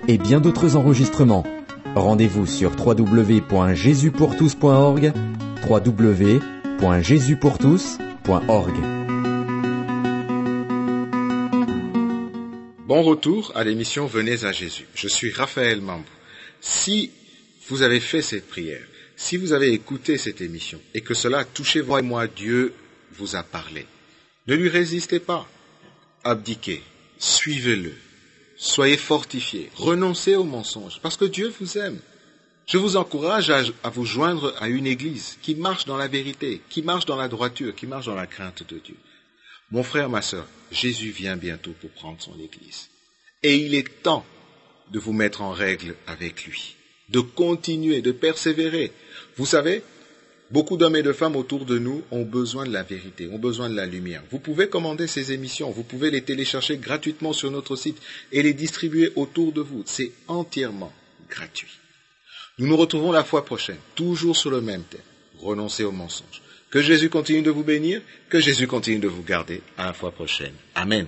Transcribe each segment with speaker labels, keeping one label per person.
Speaker 1: et bien d'autres enregistrements. Rendez-vous sur www.jesuspourtous.org, www.jesuspourtous.org.
Speaker 2: Bon retour à l'émission Venez à Jésus. Je suis Raphaël Mambou. Si vous avez fait cette prière, si vous avez écouté cette émission et que cela a touché vous et moi, Dieu vous a parlé, ne lui résistez pas. Abdiquez, suivez-le, soyez fortifiés, renoncez aux mensonges parce que Dieu vous aime. Je vous encourage à vous joindre à une église qui marche dans la vérité, qui marche dans la droiture, qui marche dans la crainte de Dieu. Mon frère, ma sœur, Jésus vient bientôt pour prendre son église. Et il est temps de vous mettre en règle avec lui, de continuer, de persévérer. Vous savez, beaucoup d'hommes et de femmes autour de nous ont besoin de la vérité, ont besoin de la lumière. Vous pouvez commander ces émissions, vous pouvez les télécharger gratuitement sur notre site et les distribuer autour de vous. C'est entièrement gratuit. Nous nous retrouvons la fois prochaine, toujours sur le même thème, renoncer aux mensonges. Que Jésus continue de vous bénir, que Jésus continue de vous garder. À la fois prochaine. Amen.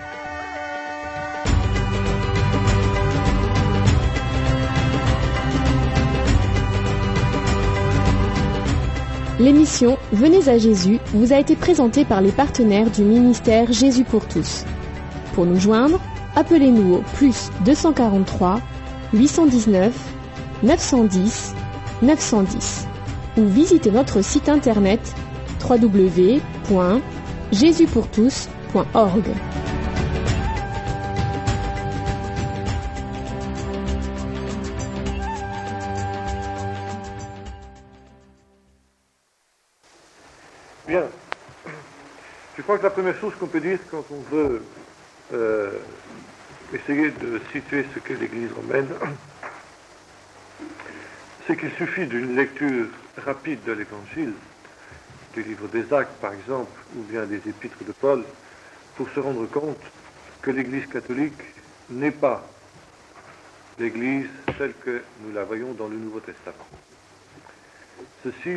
Speaker 3: L'émission Venez à Jésus vous a été présentée par les partenaires du ministère Jésus pour tous. Pour nous joindre, appelez-nous au +243 819 910 910 ou visitez notre site internet www.jesuspourtous.org.
Speaker 4: Bien. Je crois que la première chose qu'on peut dire quand on veut essayer de situer ce qu'est l'Église romaine, c'est qu'il suffit d'une lecture rapide de l'Évangile, du livre des Actes par exemple, ou bien des épîtres de Paul, pour se rendre compte que l'Église catholique n'est pas l'Église telle que nous la voyons dans le Nouveau Testament. Ceci,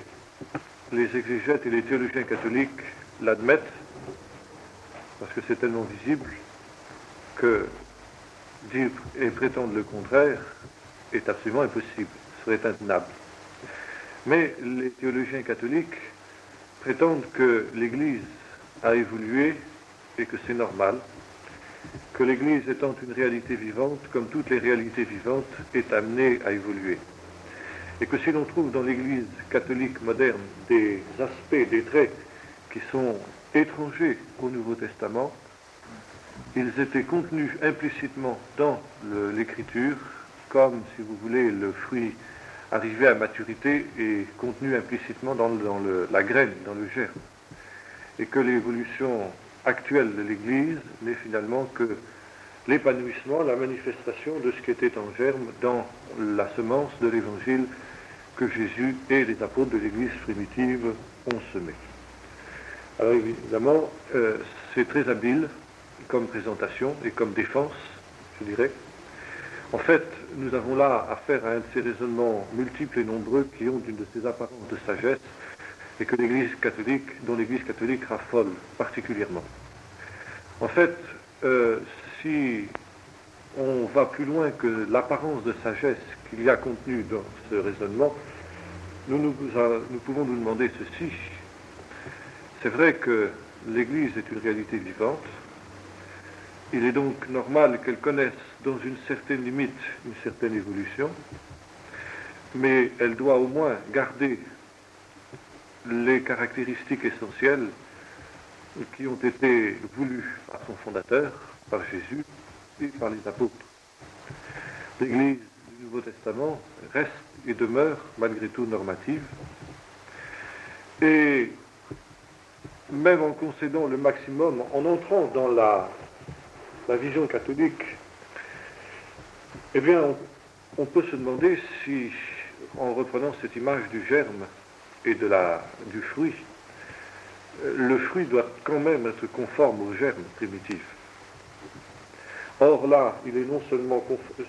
Speaker 4: les exégètes et les théologiens catholiques l'admettent, parce que c'est tellement visible que dire et prétendre le contraire est absolument impossible, serait intenable. Mais les théologiens catholiques prétendent que l'Église a évolué et que c'est normal, que l'Église étant une réalité vivante, comme toutes les réalités vivantes, est amenée à évoluer. Et que si l'on trouve dans l'Église catholique moderne des aspects, des traits qui sont étrangers au Nouveau Testament, ils étaient contenus implicitement dans l'Écriture, comme, si vous voulez, le fruit arrivé à maturité est contenu implicitement dans la graine, dans le germe. Et que l'évolution actuelle de l'Église n'est finalement que l'épanouissement, la manifestation de ce qui était en germe dans la semence de l'Évangile que Jésus et les apôtres de l'Église primitive ont semé. Alors évidemment, c'est très habile comme présentation et comme défense, je dirais. En fait, nous avons là affaire à un de ces raisonnements multiples et nombreux qui ont une de ces apparences de sagesse et que dont l'Église catholique raffole particulièrement. En fait, si on va plus loin que l'apparence de sagesse qu'il y a contenue dans ce raisonnement, nous pouvons nous demander ceci. C'est vrai que l'Église est une réalité vivante. Il est donc normal qu'elle connaisse dans une certaine limite une certaine évolution, mais elle doit au moins garder les caractéristiques essentielles qui ont été voulues par son fondateur, par Jésus et par les apôtres. L'Église du Nouveau Testament reste et demeure malgré tout normative, et même en concédant le maximum, en entrant dans la vision catholique, eh bien, on peut se demander si, en reprenant cette image du germe et du fruit, le fruit doit quand même être conforme au germe primitif. Or là, il est non seulement,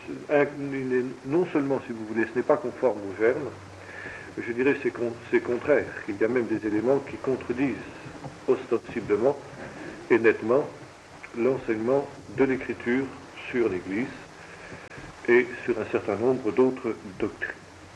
Speaker 4: si vous voulez, ce n'est pas conforme au germe, je dirais c'est contraire. Il y a même des éléments qui contredisent ostensiblement et nettement l'enseignement de l'Écriture sur l'Église. et sur un certain nombre d'autres doctrines.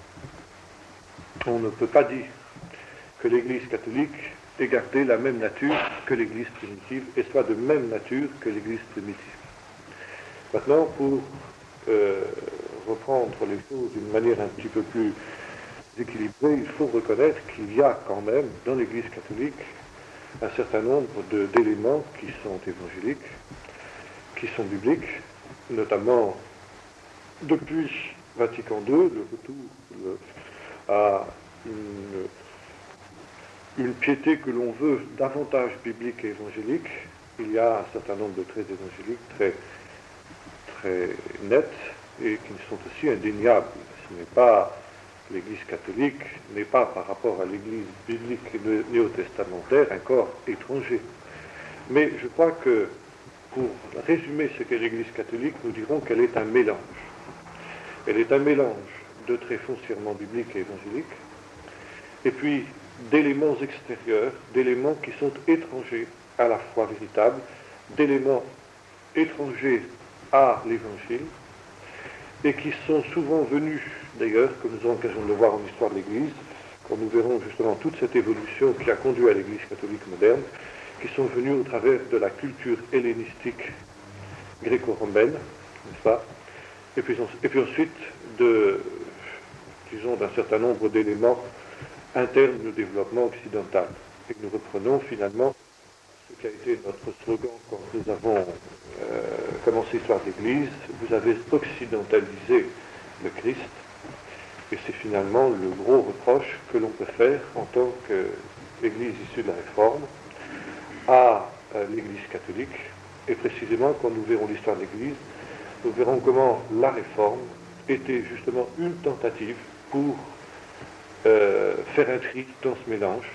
Speaker 4: On ne peut pas dire que l'Église catholique ait gardé la même nature que l'Église primitive et soit de même nature que l'Église primitive. Maintenant, pour reprendre les choses d'une manière un petit peu plus équilibrée, il faut reconnaître qu'il y a quand même dans l'Église catholique un certain nombre d'éléments qui sont évangéliques, qui sont bibliques, notamment depuis Vatican II, le retour à une piété que l'on veut davantage biblique et évangélique. Il y a un certain nombre de traits évangéliques très nets et qui sont aussi indéniables. Ce n'est pas l'Église catholique n'est pas par rapport à l'Église biblique néo-testamentaire un corps étranger. Mais je crois que pour résumer ce qu'est l'Église catholique, nous dirons qu'elle est un mélange. Elle est un mélange de traits foncièrement bibliques et évangéliques, et puis d'éléments extérieurs, d'éléments qui sont étrangers à la foi véritable, d'éléments étrangers à l'Évangile, et qui sont souvent venus, d'ailleurs, comme nous avons l'occasion de le voir en histoire de l'Église, quand nous verrons justement toute cette évolution qui a conduit à l'Église catholique moderne, qui sont venus au travers de la culture hellénistique gréco-romaine, n'est-ce pas, et puis ensuite d'un certain nombre d'éléments internes au développement occidental. Et que nous reprenons finalement ce qui a été notre slogan quand nous avons commencé l'histoire de l'Église: vous avez occidentalisé le Christ. Et c'est finalement le gros reproche que l'on peut faire en tant qu'Église issue de la Réforme à l'Église catholique. Et précisément, quand nous verrons l'histoire de l'Église, nous verrons comment la Réforme était justement une tentative pour faire un tri dans ce mélange,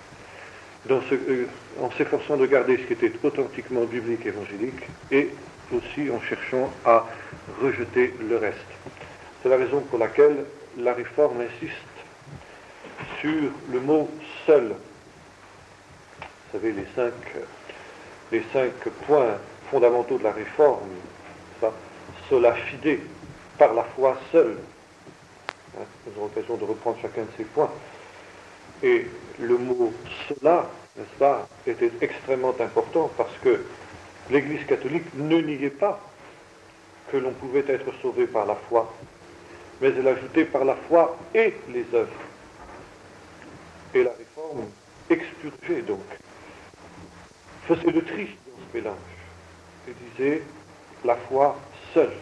Speaker 4: en s'efforçant de garder ce qui était authentiquement biblique et évangélique, et aussi en cherchant à rejeter le reste. C'est la raison pour laquelle la Réforme insiste sur le mot « seul ». Vous savez, les cinq points fondamentaux de la Réforme, ça, sola fide, par la foi seule. Nous aurons l'occasion de reprendre chacun de ces points. Et le mot cela, n'est-ce pas, était extrêmement important parce que l'Église catholique ne niait pas que l'on pouvait être sauvé par la foi, mais elle ajoutait par la foi et les œuvres. Et la Réforme expurgeait donc, faisait le tri dans ce mélange, et disait la foi seule.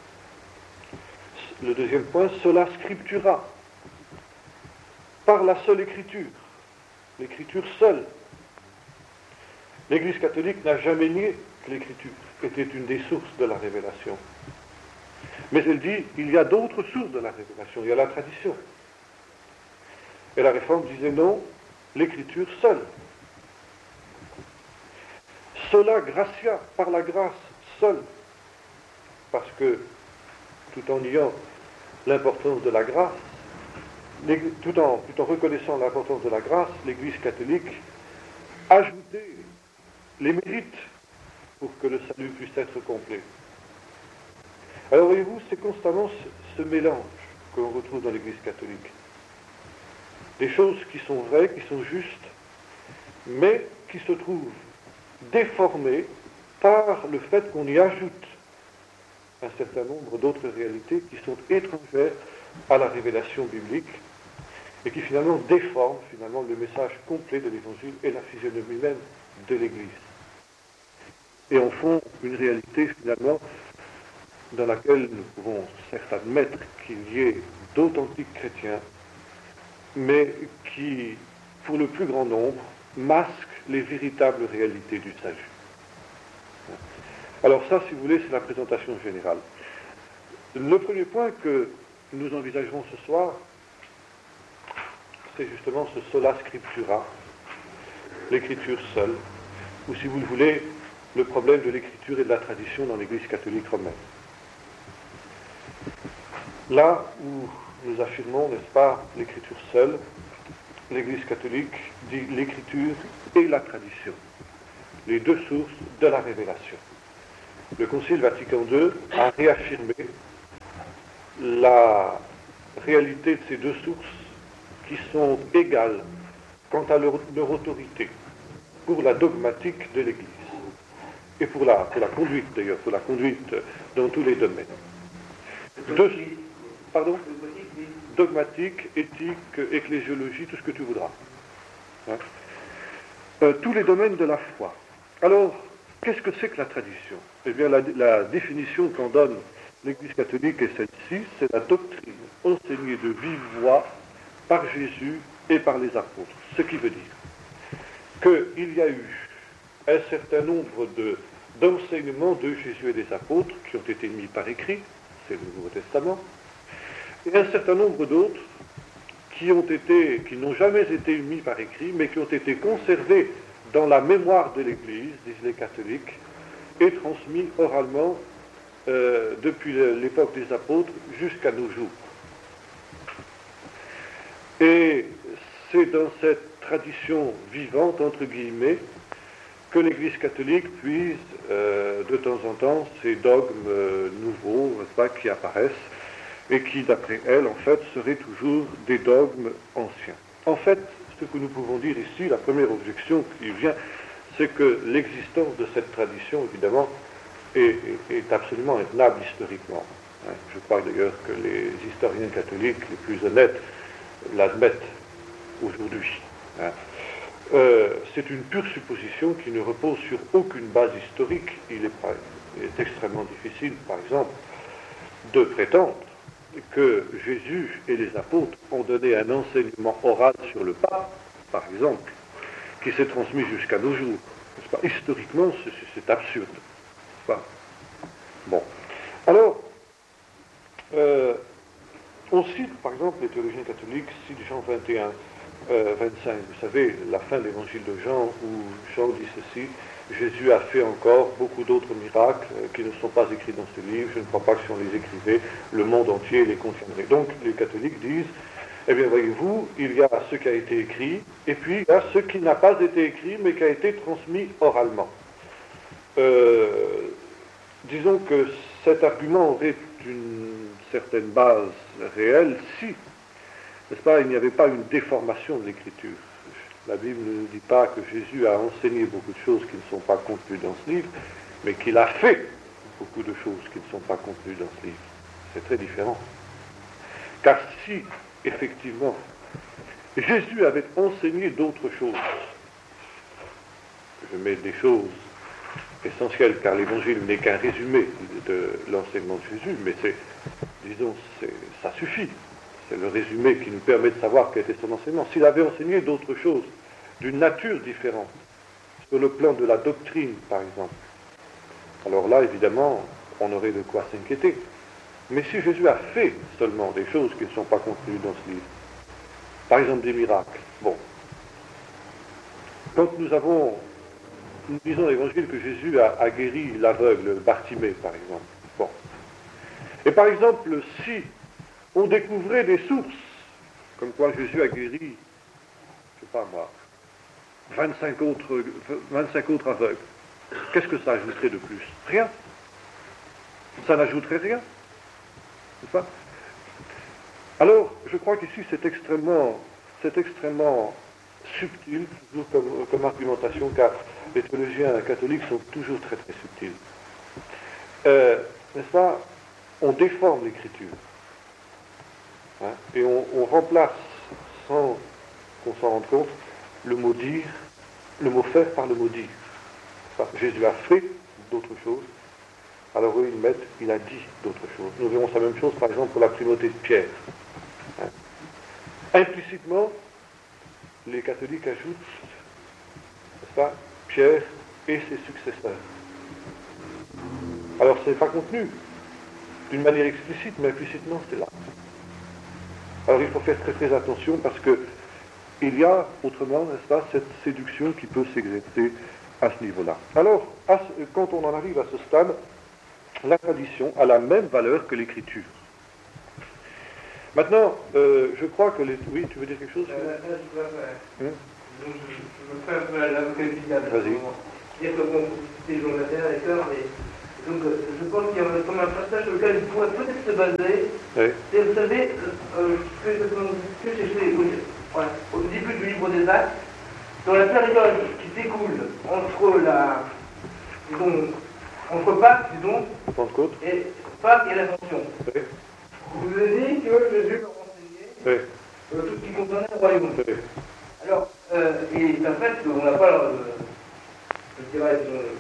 Speaker 4: Le deuxième point, sola scriptura, par la seule écriture, l'écriture seule. L'Église catholique n'a jamais nié que l'écriture était une des sources de la révélation. Mais elle dit, il y a d'autres sources de la révélation, il y a la tradition. Et la Réforme disait non, l'écriture seule. Sola gratia, par la grâce seule. Parce que, tout en niant l'importance de la grâce, tout en reconnaissant l'importance de la grâce, l'Église catholique ajoutait les mérites pour que le salut puisse être complet. Alors voyez-vous, c'est constamment ce mélange que l'on retrouve dans l'Église catholique. Des choses qui sont vraies, qui sont justes, mais qui se trouvent déformées par le fait qu'on y ajoute un certain nombre d'autres réalités qui sont étrangères à la révélation biblique et qui finalement déforment le message complet de l'Évangile et la physionomie même de l'Église. Et en font une réalité finalement dans laquelle nous pouvons certes admettre qu'il y ait d'authentiques chrétiens, mais qui, pour le plus grand nombre, masquent les véritables réalités du salut. Alors ça, si vous voulez, c'est la présentation générale. Le premier point que nous envisagerons ce soir, c'est justement ce sola scriptura, l'écriture seule, ou si vous le voulez, le problème de l'écriture et de la tradition dans l'Église catholique romaine. Là où nous affirmons, n'est-ce pas, l'écriture seule, l'Église catholique dit l'écriture et la tradition, les deux sources de la révélation. Le Concile Vatican II a réaffirmé la réalité de ces deux sources qui sont égales quant à leur autorité pour la dogmatique de l'Église et pour la conduite d'ailleurs, pour la conduite dans tous les domaines. Pardon ? Dogmatique, éthique, ecclésiologie, tout ce que tu voudras. Hein ? Tous les domaines de la foi. Alors, qu'est-ce que c'est que la tradition ? Eh bien, la définition qu'en donne l'Église catholique est celle-ci, c'est la doctrine enseignée de vive voix par Jésus et par les apôtres. Ce qui veut dire qu'il y a eu un certain nombre d'enseignements de Jésus et des apôtres qui ont été mis par écrit, c'est le Nouveau Testament, et un certain nombre d'autres qui n'ont jamais été mis par écrit, mais qui ont été conservés dans la mémoire de l'Église, disent les catholiques, et transmis oralement depuis l'époque des apôtres jusqu'à nos jours. Et c'est dans cette tradition vivante, entre guillemets, que l'Église catholique puise de temps en temps ces dogmes nouveaux, n'est-ce pas, qui apparaissent, et qui, d'après elle, en fait, seraient toujours des dogmes anciens. En fait, ce que nous pouvons dire ici, la première objection qui vient, c'est que l'existence de cette tradition, évidemment, est absolument intenable historiquement. Je crois d'ailleurs que les historiens catholiques les plus honnêtes l'admettent aujourd'hui. C'est une pure supposition qui ne repose sur aucune base historique. Il est extrêmement difficile, par exemple, de prétendre que Jésus et les apôtres ont donné un enseignement oral sur le pape, par exemple, qui s'est transmis jusqu'à nos jours. N'est-ce pas ? Historiquement, c'est absurde. N'est-ce pas ? Bon. Alors, on cite, par exemple, les théologiens catholiques, citent Jean 21, 25. Vous savez, la fin de l'évangile de Jean, où Jean dit ceci: Jésus a fait encore beaucoup d'autres miracles qui ne sont pas écrits dans ce livre. Je ne crois pas que si on les écrivait, le monde entier les contiendrait. Donc, les catholiques disent, eh bien, voyez-vous, il y a ce qui a été écrit, et puis il y a ce qui n'a pas été écrit, mais qui a été transmis oralement. Disons que cet argument aurait une certaine base réelle si, n'est-ce pas, il n'y avait pas une déformation de l'écriture. La Bible ne nous dit pas que Jésus a enseigné beaucoup de choses qui ne sont pas contenues dans ce livre, mais qu'il a fait beaucoup de choses qui ne sont pas contenues dans ce livre. C'est très différent. Car si, effectivement, Jésus avait enseigné d'autres choses, je mets des choses essentielles, car l'évangile n'est qu'un résumé de l'enseignement de Jésus, mais ça suffit. C'est le résumé qui nous permet de savoir quel était son enseignement. S'il avait enseigné d'autres choses, d'une nature différente, sur le plan de la doctrine, par exemple, alors là, évidemment, on aurait de quoi s'inquiéter. Mais si Jésus a fait seulement des choses qui ne sont pas contenues dans ce livre, par exemple des miracles, bon, quand nous disons dans l'Évangile que Jésus a guéri l'aveugle, Bartimée, par exemple, bon, et par exemple, si on découvrait des sources, comme quoi Jésus a guéri, je ne sais pas moi, 25 autres aveugles, qu'est-ce que ça ajouterait de plus ? Rien. Ça n'ajouterait rien. N'est-ce pas ? Alors, je crois qu'ici c'est extrêmement subtil, toujours comme argumentation, car les théologiens catholiques sont toujours très très subtils. N'est-ce pas ? On déforme l'écriture. Hein, et on remplace, sans qu'on s'en rende compte, le mot dire, le mot faire par le mot dire. Enfin, Jésus a fait d'autres choses, alors eux il a dit d'autres choses. Nous verrons la même chose par exemple pour la primauté de Pierre. Hein. Implicitement, les catholiques ajoutent, n'est-ce pas, Pierre et ses successeurs. Alors ce n'est pas contenu d'une manière explicite, mais implicitement c'est là. Alors il faut faire très très attention parce que il y a autrement, n'est-ce pas, cette séduction qui peut s'exercer à ce niveau-là. Alors, quand on en arrive à ce stade, la tradition a la même valeur que l'écriture. Maintenant, je crois que Oui, tu veux dire quelque chose
Speaker 5: je me fais un peu à l'avocat du diable.
Speaker 4: Vas-y.
Speaker 5: C'est-à-dire que bon, les jours de la terre, les cœurs, Donc, je pense qu'il y a comme un passage sur lequel il pourrait peut-être se baser.
Speaker 4: Oui.
Speaker 5: C'est, vous savez, ce que j'ai fait au début du livre des Actes, dans la période qui s'écoule entre Pâques, disons,
Speaker 4: Pentecôte.
Speaker 5: et Pâques et l'Ascension.
Speaker 4: Oui.
Speaker 5: Je vous ai dit que Jésus leur enseignait
Speaker 4: Oui.
Speaker 5: tout ce qui concernait le royaume.
Speaker 4: Oui.
Speaker 5: Alors, et c'est un fait qu'on n'a pas, je dirais,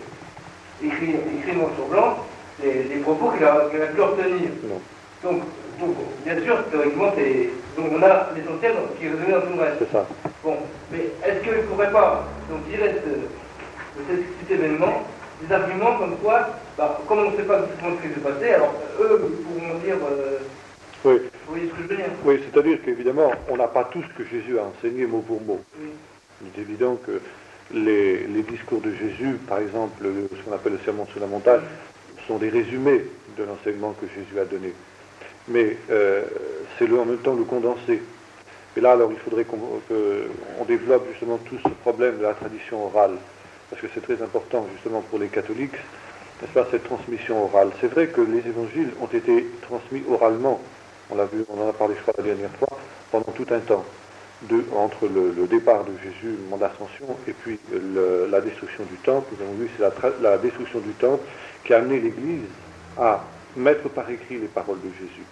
Speaker 5: écrit noir sur blanc, des propos qu'il a pu retenir.
Speaker 4: Non.
Speaker 5: Donc, bien sûr, théoriquement, donc on a l'essentiel qui est résumé dans tout le reste.
Speaker 4: C'est ça.
Speaker 5: Bon, mais est-ce qu'il ne faudrait pas donc, tirer de cet événement des arguments comme quoi, comme on ne sait pas exactement ce qui s'est passé, alors eux pourront dire,
Speaker 4: Oui.
Speaker 5: vous voyez ce que je veux dire?
Speaker 4: Oui, c'est-à-dire qu'évidemment, on n'a pas tout ce que Jésus a enseigné mot pour mot.
Speaker 5: Oui.
Speaker 4: Il est évident que les discours de Jésus, par exemple, ce qu'on appelle le sermon sur la montagne, sont des résumés de l'enseignement que Jésus a donné. Mais c'est en même temps le condensé. Et là, alors, il faudrait qu'on développe justement tout ce problème de la tradition orale, parce que c'est très important justement pour les catholiques, n'est-ce pas, cette transmission orale. C'est vrai que les évangiles ont été transmis oralement, on l'a vu, on en a parlé je crois la dernière fois, pendant tout un temps, entre le départ de Jésus, le moment d'ascension, et puis la destruction du temple. Nous avons vu, c'est la destruction du temple qui a amené l'Église à mettre par écrit les paroles de Jésus.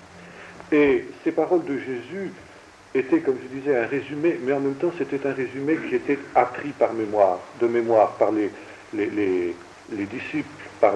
Speaker 4: Et ces paroles de Jésus étaient, comme je disais, un résumé, mais en même temps c'était un résumé qui était appris par mémoire, par les disciples, par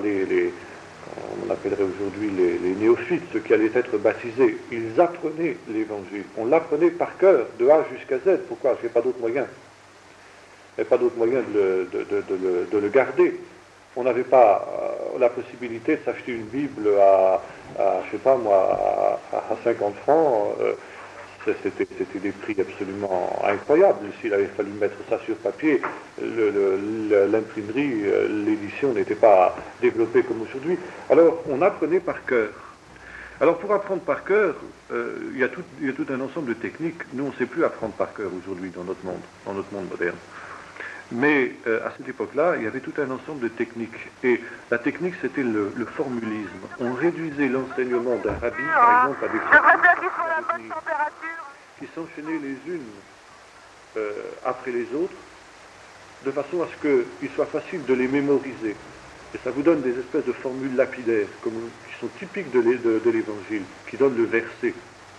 Speaker 4: on appellerait aujourd'hui les néophytes, ceux qui allaient être baptisés. Ils apprenaient l'évangile, on l'apprenait par cœur, de A jusqu'à Z. Pourquoi? Parce qu'il n'y a pas d'autre moyen. Il n'y a pas d'autre moyen de le garder. On n'avait pas la possibilité de s'acheter une Bible à je sais pas moi, à 50 francs. C'était des prix absolument incroyables. S'il avait fallu mettre ça sur papier, l'imprimerie, l'édition n'était pas développée comme aujourd'hui. Alors, on apprenait par cœur. Alors, pour apprendre par cœur, il y a tout un ensemble de techniques. Nous, on ne sait plus apprendre par cœur aujourd'hui dans notre monde moderne. Mais à cette époque-là, il y avait tout un ensemble de techniques. Et la technique, c'était le formulisme. On réduisait l'enseignement d'un rabbi, par exemple, à des formules qui s'enchaînaient les unes après les autres, de façon à ce qu'il soit facile de les mémoriser. Et ça vous donne des espèces de formules lapidaires, qui sont typiques de l'Évangile, qui donnent le verset.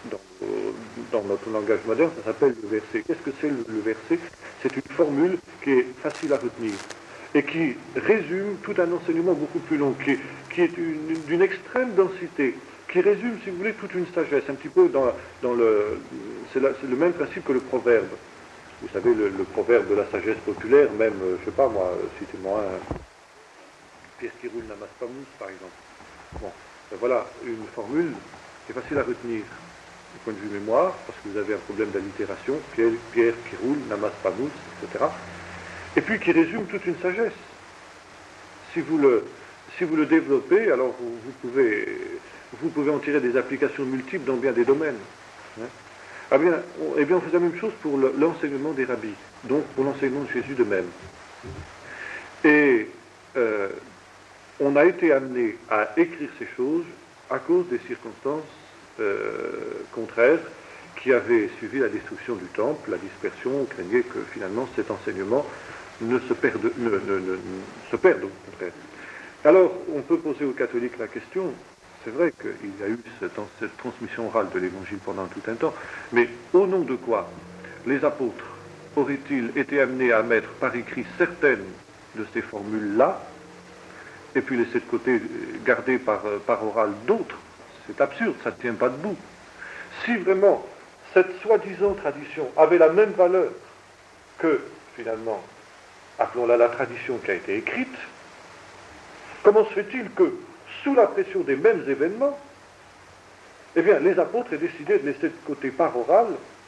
Speaker 4: Dans notre langage moderne, ça s'appelle le verset. Qu'est-ce que c'est le verset? C'est une formule qui est facile à retenir et qui résume tout un enseignement beaucoup plus long, qui est d'une extrême densité, qui résume, si vous voulez, toute une sagesse, un petit peu c'est le même principe que le proverbe. Vous savez, le proverbe de la sagesse populaire, même, je sais pas moi, citez-moi un Pierre qui roule n'amasse pas mousse, par exemple. Bon, ben voilà, une formule qui est facile à retenir du point de vue mémoire, parce que vous avez un problème d'allitération, Pierre qui roule, n'amasse pas mousse, etc. Et puis qui résume toute une sagesse. Si vous le développez, alors vous pouvez en tirer des applications multiples dans bien des domaines. Hein. Eh bien, on fait la même chose pour l'enseignement des rabbis, donc pour l'enseignement de Jésus de même. Et on a été amené à écrire ces choses à cause des circonstances contraires qui avaient suivi la destruction du temple, la dispersion. On craignait que finalement cet enseignement se perde au contraire. Alors, on peut poser aux catholiques la question, c'est vrai qu'il y a eu cette transmission orale de l'Évangile pendant tout un temps, mais au nom de quoi les apôtres auraient-ils été amenés à mettre par écrit certaines de ces formules-là, et puis laisser de côté, garder par oral d'autres? C'est absurde, ça ne tient pas debout. Si vraiment cette soi-disant tradition avait la même valeur que, finalement, appelons-la la tradition qui a été écrite, comment se fait-il que, sous la pression des mêmes événements, eh bien, les apôtres aient décidé de laisser de côté par oral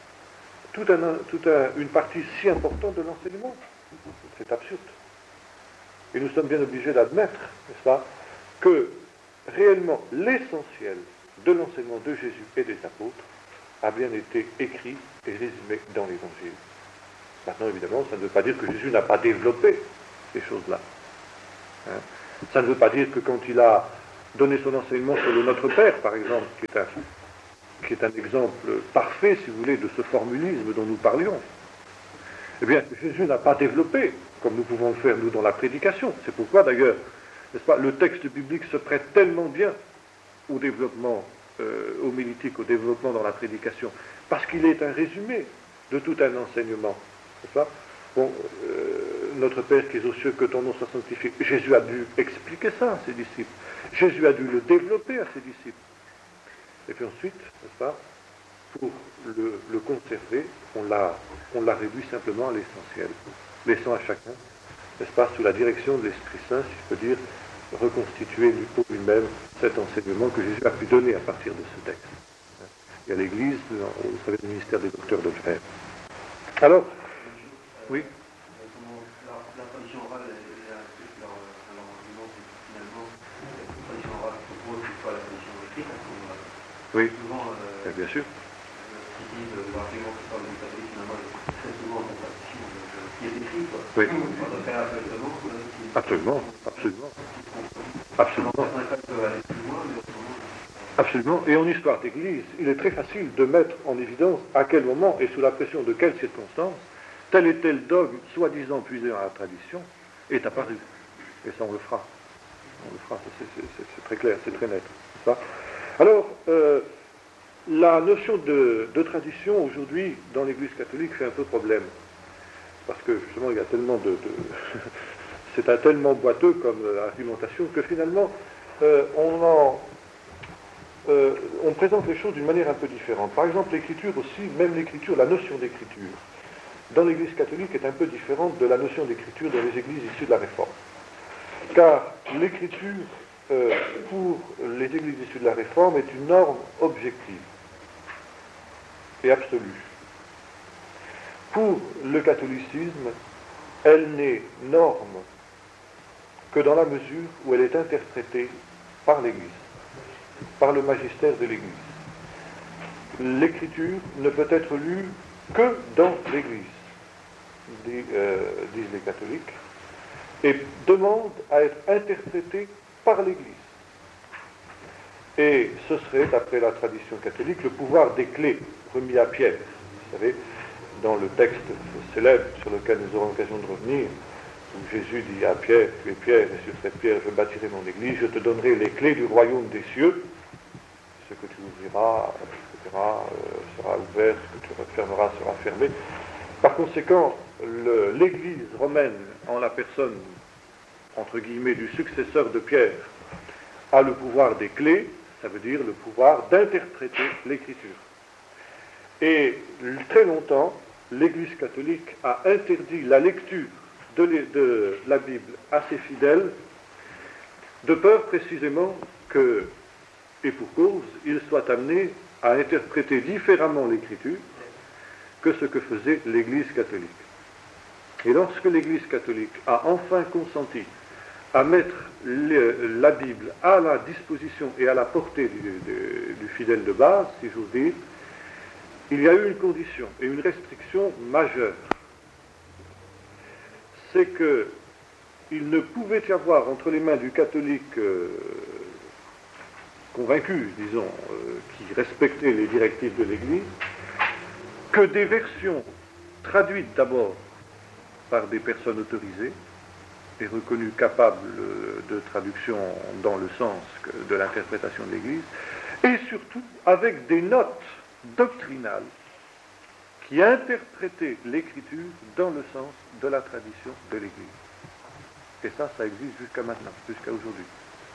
Speaker 4: une partie si importante de l'enseignement? C'est absurde. Et nous sommes bien obligés d'admettre, n'est-ce pas, que réellement l'essentiel de l'enseignement de Jésus et des apôtres a bien été écrit et résumé dans l'Évangile. Maintenant, évidemment, ça ne veut pas dire que Jésus n'a pas développé ces choses-là. Hein. Ça ne veut pas dire que quand il a donné son enseignement sur le Notre Père, par exemple, qui est un exemple parfait, si vous voulez, de ce formulisme dont nous parlions, eh bien, Jésus n'a pas développé, comme nous pouvons le faire, nous, dans la prédication. C'est pourquoi, d'ailleurs, n'est-ce pas, le texte biblique se prête tellement bien au développement homilétique, au développement dans la prédication, parce qu'il est un résumé de tout un enseignement. N'est-ce pas? Bon, notre Père qui es aux cieux, que ton nom soit sanctifié. Jésus a dû expliquer ça à ses disciples. Jésus a dû le développer à ses disciples. Et puis ensuite, n'est-ce pas, pour le conserver, on l'a réduit simplement à l'essentiel, laissant à chacun, n'est-ce pas, sous la direction de l'Esprit Saint, si je peux dire, reconstituer pour lui-même cet enseignement que Jésus a pu donner à partir de ce texte. Et à l'Église, vous savez, le ministère des docteurs de le faire. Alors, oui.
Speaker 6: La tradition orale, leur argument, c'est que finalement, la tradition orale propose que ce soit la tradition écrite, parce qu'on a souvent
Speaker 4: bien sûr.
Speaker 6: critique de l'argument qui parle du catholique, finalement, très souvent la tradition qui est écrite, quoi.
Speaker 4: Oui.
Speaker 6: On doit faire appel seulement.
Speaker 4: Absolument. Absolument. Et en histoire d'Église, il est très facile de mettre en évidence à quel moment et sous la pression de quelles circonstances tel et tel dogme, soi-disant puisé dans la tradition, est apparu. Et ça, on le fera. C'est très clair, c'est très net. Ça. Alors, la notion de tradition, aujourd'hui, dans l'Église catholique, fait un peu problème. Parce que, justement, il y a tellement c'est tellement boiteux comme argumentation que, finalement, on présente les choses d'une manière un peu différente. Par exemple, l'écriture aussi, même l'écriture, la notion d'écriture, dans l'Église catholique est un peu différente de la notion d'écriture dans les églises issues de la Réforme. Car l'écriture, pour les églises issues de la Réforme, est une norme objective et absolue. Pour le catholicisme, elle n'est norme que dans la mesure où elle est interprétée par l'Église, par le magistère de l'Église. L'écriture ne peut être lue que dans l'Église, disent les catholiques, et demande à être interprétée par l'Église. Et ce serait, d'après la tradition catholique, le pouvoir des clés remis à Pierre. Vous savez, dans le texte célèbre sur lequel nous aurons l'occasion de revenir, où Jésus dit à Pierre, tu es Pierre, et sur cette pierre je bâtirai mon église, je te donnerai les clés du royaume des cieux, ce que tu ouvriras, etc., sera ouvert, ce que tu refermeras sera fermé. Par conséquent, l'église romaine, en la personne, entre guillemets, du successeur de Pierre, a le pouvoir des clés, ça veut dire le pouvoir d'interpréter l'écriture. Et très longtemps, l'Église catholique a interdit la lecture de la Bible à ses fidèles, de peur précisément que, et pour cause, ils soient amenés à interpréter différemment l'Écriture que ce que faisait l'Église catholique. Et lorsque l'Église catholique a enfin consenti à mettre la Bible à la disposition et à la portée du fidèle de base, si j'ose dire, il y a eu une condition et une restriction majeure. C'est qu'il ne pouvait y avoir entre les mains du catholique convaincu, disons, qui respectait les directives de l'Église, que des versions traduites d'abord par des personnes autorisées et reconnues capables de traduction dans le sens de l'interprétation de l'Église, et surtout avec des notes doctrinales qui interprétaient l'Écriture dans le sens de la tradition de l'Église. Et ça existe jusqu'à maintenant, jusqu'à aujourd'hui.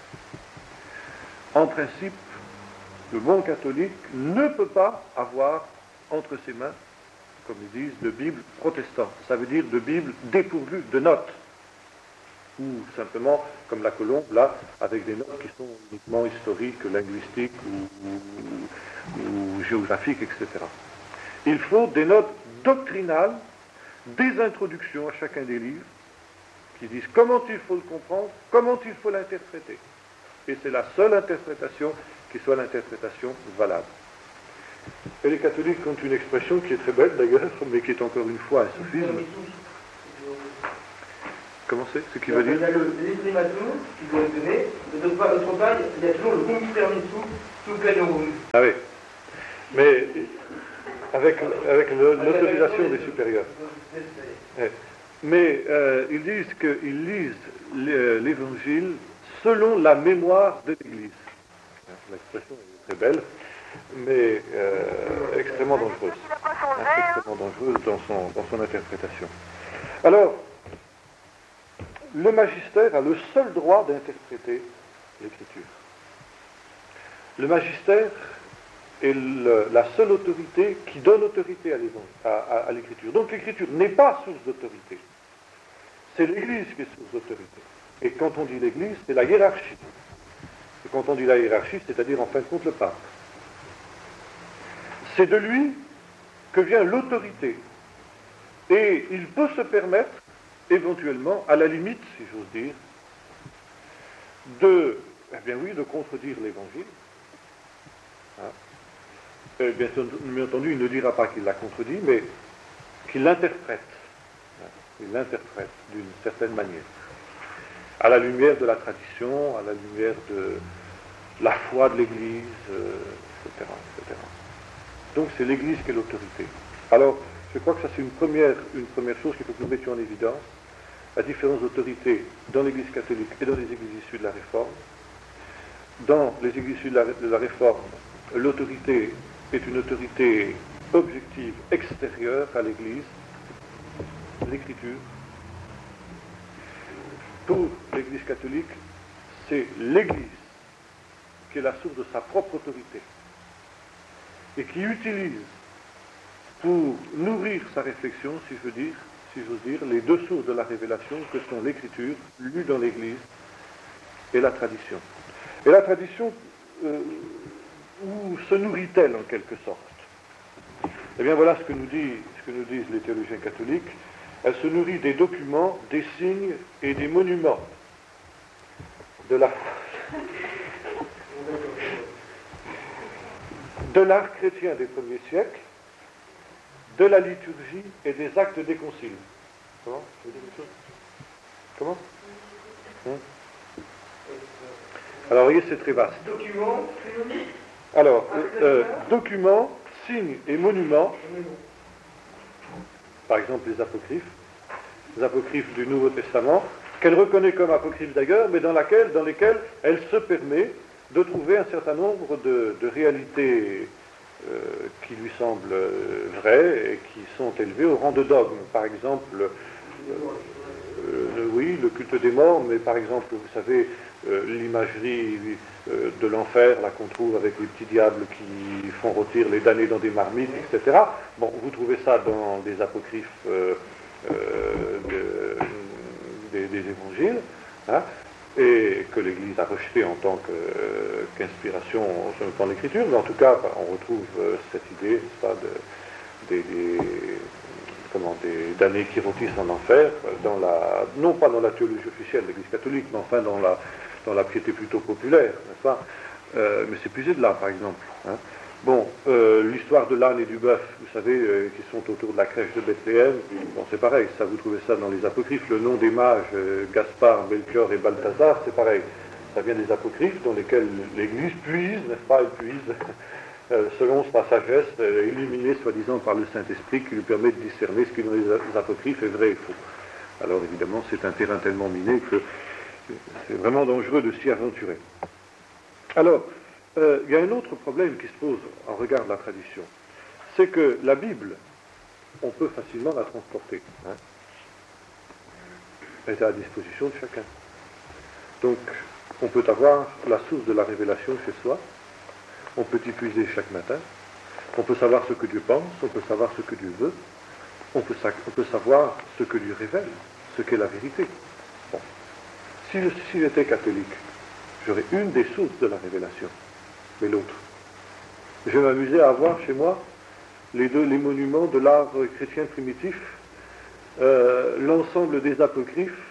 Speaker 4: En principe, le bon catholique ne peut pas avoir entre ses mains, comme ils disent, de Bible protestante. Ça veut dire de Bible dépourvue de notes. Ou simplement, comme la Colombe, là, avec des notes qui sont uniquement historiques, linguistiques ou géographiques, etc. Il faut des notes doctrinales, des introductions à chacun des livres, qui disent comment il faut le comprendre, comment il faut l'interpréter. Et c'est la seule interprétation qui soit l'interprétation valable. Et les catholiques ont une expression qui est très belle d'ailleurs, mais qui est encore une fois un sophisme. Comment c'est ce qui veut dire?
Speaker 5: Il y a le l'imprimatur qui doit être donné, et d'autre part, il y a toujours le computer sous canon.
Speaker 4: Ah oui. Mais avec l'autorisation des supérieurs. Ouais. Mais ils disent qu'ils lisent l'Évangile selon la mémoire de l'Église. L'expression est très belle, mais extrêmement dangereuse. Extrêmement dangereuse dans son interprétation. Alors, le magistère a le seul droit d'interpréter l'Écriture. Le magistère est la seule autorité qui donne autorité à l'Écriture. Donc l'Écriture n'est pas source d'autorité. C'est l'Église qui est source d'autorité. Et quand on dit l'Église, c'est la hiérarchie. Et quand on dit la hiérarchie, c'est-à-dire en fin de compte le pape. C'est de lui que vient l'autorité. Et il peut se permettre, éventuellement, à la limite, si j'ose dire, de contredire l'Évangile. Bien entendu, il ne dira pas qu'il l'a contredit, mais qu'il l'interprète. Il l'interprète d'une certaine manière. À la lumière de la tradition, à la lumière de la foi de l'Église, etc., etc. Donc c'est l'Église qui est l'autorité. Alors, je crois que ça c'est une première chose qu'il faut que nous mettions en évidence, la différence d'autorité dans l'Église catholique et dans les Églises issues de la Réforme. Dans les Églises issues de la Réforme, l'autorité est une autorité objective extérieure à l'Église, l'Écriture. Pour l'Église catholique, c'est l'Église qui est la source de sa propre autorité et qui utilise pour nourrir sa réflexion, si j'ose dire, les deux sources de la révélation que sont l'Écriture, lue dans l'Église, et la tradition. Et la tradition, où se nourrit-elle en quelque sorte? Eh bien voilà ce que nous disent les théologiens catholiques. Elle se nourrit des documents, des signes et des monuments de l'art chrétien des premiers siècles, de la liturgie et des actes des conciles. Comment? Je veux dire quelque chose? Comment? Alors, vous voyez, c'est très vaste. Alors, documents, signes et monuments, par exemple les apocryphes du Nouveau Testament, qu'elle reconnaît comme apocryphes d'ailleurs, mais dans lesquels elle se permet de trouver un certain nombre de réalités qui lui semblent vraies et qui sont élevées au rang de dogme. Par exemple, oui, le culte des morts, mais par exemple, vous savez, l'imagerie de l'enfer, là qu'on trouve avec les petits diables qui font rôtir les damnés dans des marmites, etc. Bon, vous trouvez ça dans des apocryphes des évangiles, hein, et que l'Église a rejeté en tant qu'inspiration dans l'Écriture, mais en tout cas, on retrouve cette idée, n'est-ce pas, des damnés qui rôtissent en enfer, non pas dans la théologie officielle de l'Église catholique, mais enfin dans la piété plutôt populaire, n'est-ce pas? Mais c'est puisé de là, par exemple. Hein. Bon, l'histoire de l'âne et du bœuf, vous savez, qui sont autour de la crèche de Bethléem, bon, c'est pareil, ça vous trouvez ça dans les apocryphes, le nom des mages, Gaspard, Melchior et Balthazar, c'est pareil, ça vient des apocryphes dans lesquels l'Église puise, n'est-ce pas, elle puise, selon sa sagesse, illuminée soi-disant par le Saint-Esprit, qui lui permet de discerner ce qui dans les apocryphes est vrai et faux. Alors évidemment, c'est un terrain tellement miné que c'est vraiment dangereux de s'y aventurer. Alors, il y a un autre problème qui se pose en regard de la tradition. C'est que la Bible, on peut facilement la transporter. Hein. Elle est à la disposition de chacun. Donc, on peut avoir la source de la révélation chez soi. On peut y puiser chaque matin. On peut savoir ce que Dieu pense. On peut savoir ce que Dieu veut. On peut savoir ce que Dieu révèle, ce qu'est la vérité. Bon. Si j'étais catholique, j'aurais une des sources de la révélation, mais l'autre. Je vais m'amuser à avoir chez moi les monuments de l'art chrétien primitif, l'ensemble des apocryphes